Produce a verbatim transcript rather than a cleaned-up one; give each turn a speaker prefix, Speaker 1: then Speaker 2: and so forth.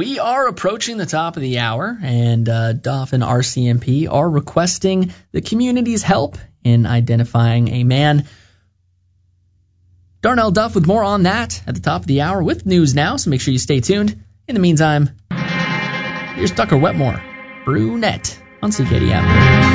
Speaker 1: We are approaching the top of the hour, and uh, Duff and R C M P are requesting the community's help in identifying a man. Darnell Duff with more on that at the top of the hour with news now, so make sure you stay tuned. In the meantime, here's Tucker Wetmore, Brunette on C K D M.